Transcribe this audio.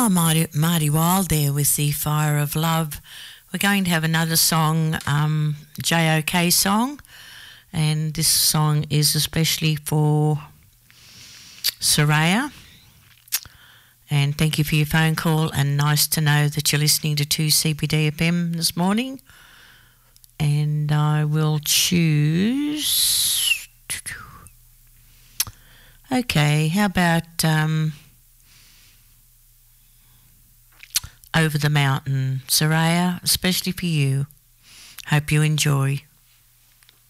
Oh, Marty Wild there with the Fire of Love. We're going to have another song, JOK song, and this song is especially for Soraya. And thank you for your phone call, and nice to know that you're listening to 2CBD FM this morning. And I will choose... Okay, how about Over the Mountain, Soraya, especially for you. Hope you enjoy.